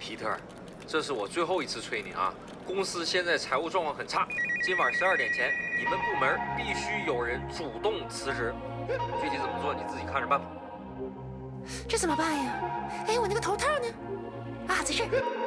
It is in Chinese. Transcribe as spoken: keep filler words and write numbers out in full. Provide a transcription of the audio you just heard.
皮特，这是我最后一次催你啊！公司现在财务状况很差，今晚十二点前，你们部门必须有人主动辞职。具体怎么做你自己看着办吧。 这怎么办呀？哎，我那个头套呢？啊，在这儿。